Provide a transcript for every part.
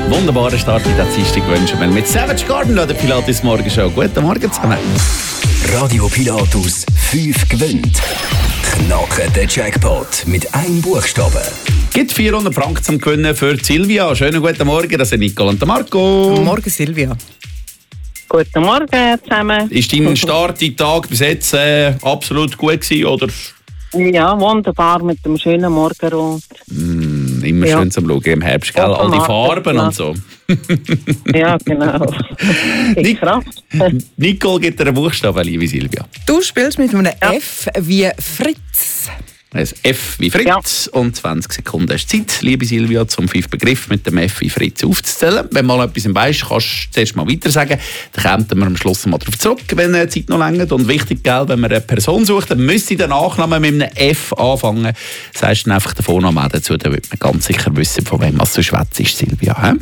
Wunderbaren Start in der Dienstag wünschen wir mit Savage Garden oder Pilatus Morgenshow. Guten Morgen zusammen. Radio Pilatus 5 gewinnt. Knacken den Jackpot mit einem Buchstaben. Gibt 400 Franken zum Gewinnen für Silvia. Schönen guten Morgen, das sind Nicole und Marco. Guten Morgen, Silvia. Guten Morgen zusammen. Ist dein Start in den Tag bis jetzt absolut gut gewesen, oder? Ja, wunderbar mit dem schönen Morgenrot. Immer schön zum Schauen im Herbst, gell? All die Farben und so. Ja, genau. Nicole gibt dir einen Buchstaben, liebe Silvia. Du spielst mit einem F wie Fritz. Ein F wie Fritz und 20 Sekunden hast Zeit, liebe Silvia, zum 5 Begriff mit dem F wie Fritz aufzuzählen. Wenn mal etwas im Weisst, kannst du zuerst mal weiter sagen. Dann kommen wir am Schluss mal darauf zurück, wenn die Zeit noch reicht. Und wichtig, gell, wenn man eine Person sucht, dann müsste der Nachname mit einem F anfangen. Sagst du einfach den Vornamen dazu, dann wird man ganz sicher wissen, von wem du schwätzt, Silvia.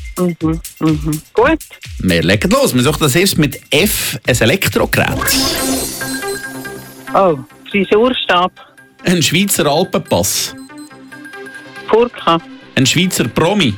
Gut. Wir legen los. Wir suchen das erst mit F ein Elektrogerät. Oh, Frisurstab. Ein Schweizer Alpenpass. Furka. Ein Schweizer Promi.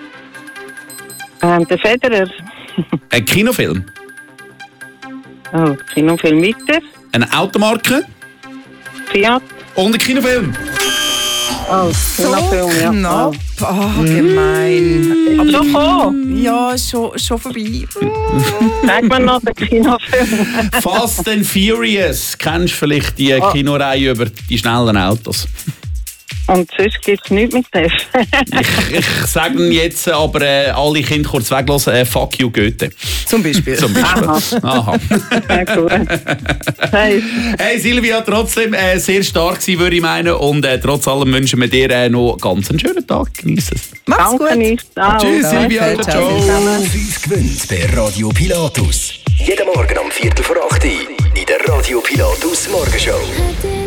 Der Federer. Ein Kinofilm. Oh, Kinofilm weiter. Eine Automarke. Fiat. Und ein Kinofilm. Oh, Kinofilm, ja. Knapp. Oh, gemein. Aber schon gekommen. Ja, schon vorbei. Sag mir noch den Kinofilm. Fast and Furious. Kennst du vielleicht die Kinoreihe über die schnellen Autos? Und sonst gibt es nichts mit F. Ich sage Ihnen jetzt, aber alle Kinder kurz weglassen, fuck you Goethe. Zum Beispiel. Aha. Ja, gut. Hey. Hey Silvia, trotzdem sehr stark gewesen, würde ich meinen. Und trotz allem wünschen wir dir noch ganz einen schönen Tag. Genieß es. Mach's gut. Danke nicht. Tschüss Silvia. Danke, Ciao. 5 gewinnt bei Radio Pilatus. Jeden Morgen um 7:45 in der Radio Pilatus Morgenshow.